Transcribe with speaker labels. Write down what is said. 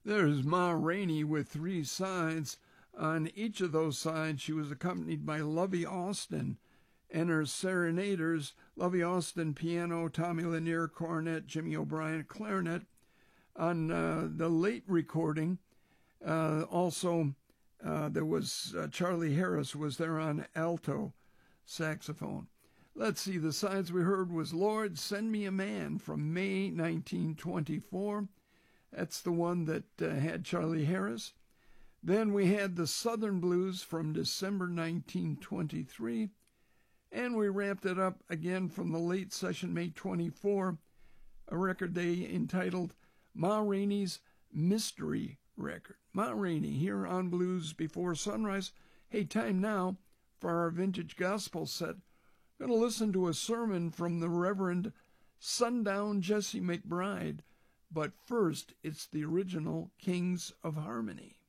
Speaker 1: There's Ma Rainey with 3 sides. On each of those sides, she was accompanied by Lovey Austin and her serenaders, Lovey Austin piano, Tommy Lanier cornet, Jimmy O'Brien clarinet. On the late recording, also there was Charlie Harris was there on alto saxophone. Let's see, the sides we heard was Lord, Send Me a Man from May 1924. That's the one that had Charlie Harris. Then we had the Southern Blues from December 1923. And we wrapped it up again from the late session, May 24, a record they entitled Ma Rainey's Mystery Record. Ma Rainey here on Blues Before Sunrise. Hey, time now for our vintage gospel set. Going to listen to a sermon from the Reverend Sundown Jesse McBride. But first, it's the original Kings of Harmony.